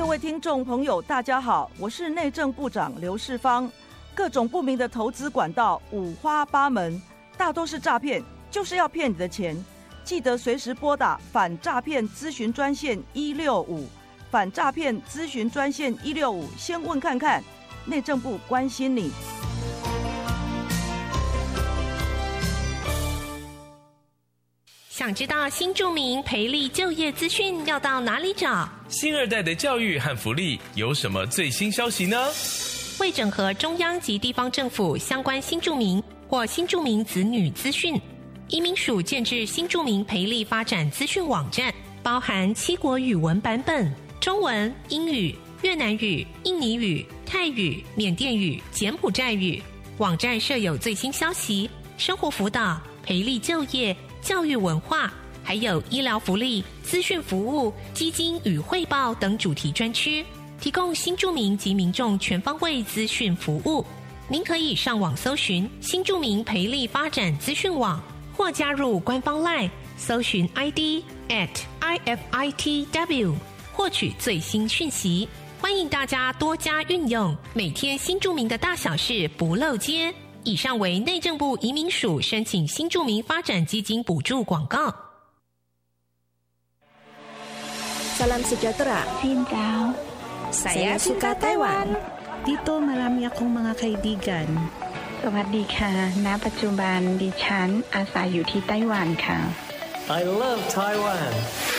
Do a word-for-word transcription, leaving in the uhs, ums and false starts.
各位听众朋友大家好，我是内政部长刘世芳。各种不明的投资管道五花八门，大都是诈骗，就是要骗你的钱。记得随时拨打反诈骗咨询专线一六五，反诈骗咨询专线一六五，先问看看，内政部关心你。 想知道新住民培力就业资讯要到哪里找？ 新二代的教育和福利有什么最新消息呢？ 为整合中央及地方政府相关新住民或新住民子女资讯，移民署建置新住民培力发展资讯网站，包含七国语文版本，中文、英语、越南语、印尼语、泰语、缅甸语、柬埔寨语。网站设有最新消息、生活辅导、培力就业、教育文化，还有医疗福利、资讯服务、基金与汇报等主题专区，提供新住民及民众全方位资讯服务。您可以上网搜寻新住民培力发展资讯网，或加入官方 LINE 搜寻 I D at I F I T W 获取最新讯息。欢迎大家多加运用，每天新住民的大小事不漏接。以上为内政部移民署申请新住民发展基金补助广告。 Salam sejahtera. Xin chào. Saya suka Taiwan. Dito marami akong mga kaibigan. สวัสดีค่ะ ณ ปัจจุบันดิฉันอาศัยอยู่ที่ไต้หวันค่ะ I love Taiwan.